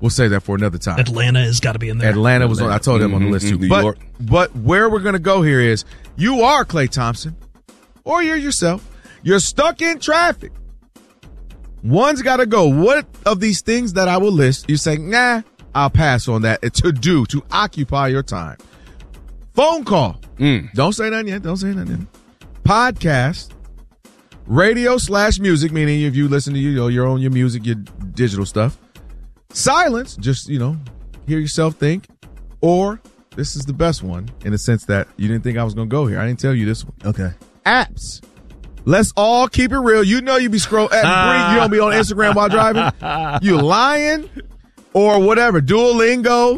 we'll save that for another time. Atlanta has got to be in there. Atlanta was on. I told them on the list too. New York. But where we're going to go here is you are Klay Thompson or you're yourself. You're stuck in traffic. One's got to go. What of these things that I will list, you say, nah, I'll pass on that to occupy your time. Phone call. Don't say nothing yet. Podcast. Radio/music, meaning if you listen to your own music, your digital stuff. Silence, just, hear yourself think. Or, this is the best one in the sense that you didn't think I was going to go here. I didn't tell you this one. Okay. Apps. Let's all keep it real. You know you be scrolling. You don't be on Instagram while driving. You lying or whatever. Duolingo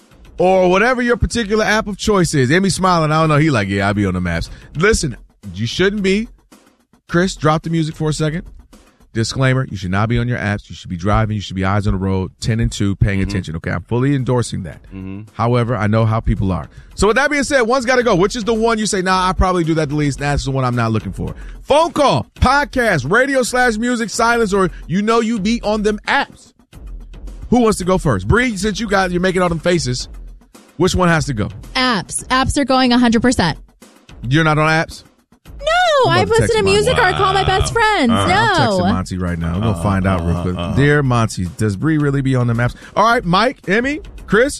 or whatever your particular app of choice is. Emmy smiling. I don't know. He like, yeah, I be on the maps. Listen, you shouldn't be. Chris, drop the music for a second. Disclaimer, you should not be on your apps. You should be driving. You should be eyes on the road, 10 and 2, paying attention. Okay, I'm fully endorsing that. However, I know how people are. So with that being said, one's got to go. Which is the one you say, nah, I probably do that the least. That's the one I'm not looking for. Phone call, podcast, radio/music, silence, or you be on them apps. Who wants to go first? Bree, since you're making all them faces, which one has to go? Apps. Apps are going 100%. You're not on apps? No, I listen to music or I call my best friends. I'm texting Monty right now. We're going to find out real quick. Dear Monty, does Bree really be on the maps? All right, Mike, Emmy, Chris?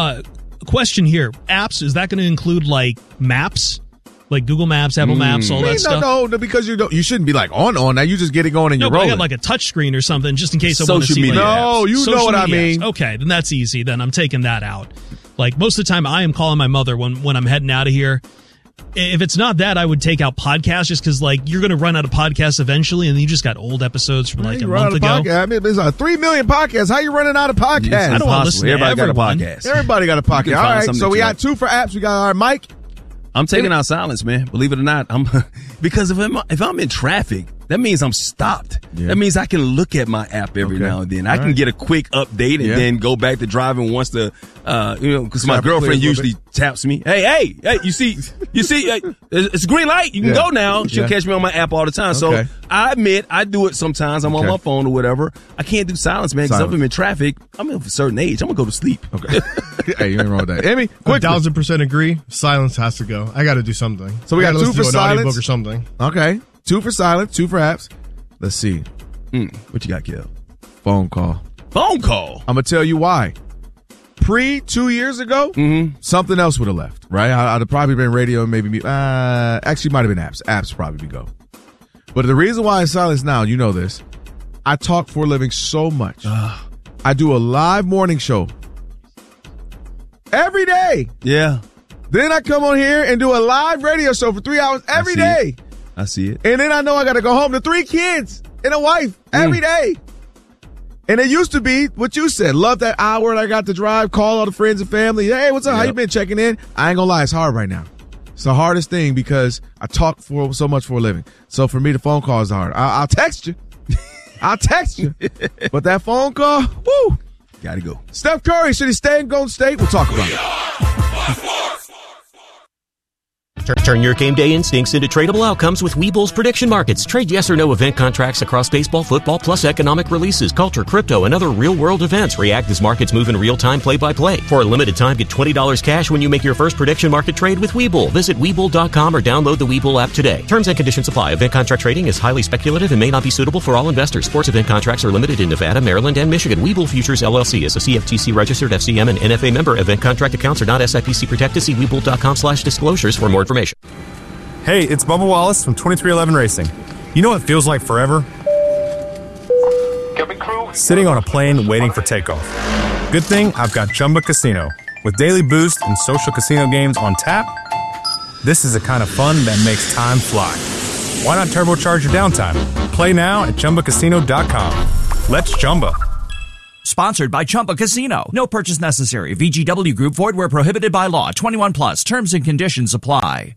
Question here. Apps, is that going to include like maps? Like Google Maps, Apple Maps, all that stuff? No, because you shouldn't be like on. Now you just get it going and you're rolling. I got like a touch screen or something just in case I want to see. No, you know what I mean. Apps. Okay, then that's easy. Then I'm taking that out. Like most of the time I am calling my mother when I'm heading out of here. If it's not that, I would take out podcasts just because, like, you're going to run out of podcasts eventually, and you just got old episodes from, like, a month ago. I mean, there's 3 million podcasts. How you running out of podcasts? I don't want to listen to Everybody everyone. got a podcast. Everybody got a podcast. All right, so we got 2 for apps. We got our Mike. I'm taking out silence, man. Believe it or not, because if I'm in traffic, that means I'm stopped. Yeah. That means I can look at my app every now and then. I can get a quick update and then go back to driving once because my girlfriend usually taps me. Hey, you see, it's a green light. You can go now. She'll catch me on my app all the time. So I admit I do it sometimes. I'm on my phone or whatever. I can't do silence, man, because if I'm in traffic, I'm of a certain age. I'm going to go to sleep. Okay. Hey, you ain't wrong with that. Emmy, quickly. 1,000% agree. Silence has to go. I got to do something. So we got 2 for an silence. audiobook or something. Okay. 2 for silence, 2 for apps. Let's see. What you got, Kel? Phone call. Phone call? I'm going to tell you why. 2 years ago, something else would have left, right? I'd have probably been radio, maybe actually might have been apps. Apps probably go. But the reason why it's silence now, you know this. I talk for a living so much. I do a live morning show every day. Yeah. Then I come on here and do a live radio show for 3 hours every day. I see it. And then I know I got to go home to 3 kids and a wife every day. And it used to be what you said. Love that hour I got to drive, call all the friends and family. Hey, what's up? How you been? Checking in? I ain't gonna lie, it's hard right now. It's the hardest thing because I talk for so much for a living. So for me, the phone call is hard. I'll text you. I'll text you. But that phone call, woo. Gotta go. Steph Curry, should he stay in Golden State? We'll talk about it. Turn your game day instincts into tradable outcomes with Webull's prediction markets. Trade yes or no event contracts across baseball, football, plus economic releases, culture, crypto, and other real-world events. React as markets move in real time, play-by-play. For a limited time, get $20 cash when you make your first prediction market trade with Webull. Visit Webull.com or download the Webull app today. Terms and conditions apply. Event contract trading is highly speculative and may not be suitable for all investors. Sports event contracts are limited in Nevada, Maryland, and Michigan. Webull Futures, LLC is a CFTC-registered FCM and NFA member. Event contract accounts are not SIPC protected. See Webull.com/disclosures for more information. Hey, it's Bubba Wallace from 2311 Racing. You know what feels like forever? Sitting on a plane waiting for takeoff. Good thing I've got Chumba Casino. With daily boost and social casino games on tap, this is the kind of fun that makes time fly. Why not turbocharge your downtime? Play now at ChumbaCasino.com. Let's Chumba. Sponsored by Chumba Casino. No purchase necessary. VGW Group. Void where prohibited by law. 21 plus. Terms and conditions apply.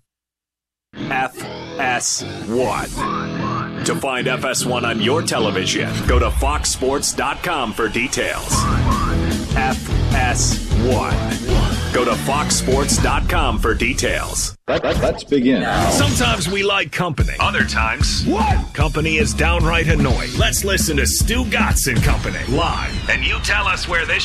FS1. To find FS1 on your television, go to foxsports.com for details. FS1. Go to foxsports.com for details. Let's begin. Sometimes we like company. Other times, company is downright annoying. Let's listen to Stu Gatz and Company live, and you tell us where this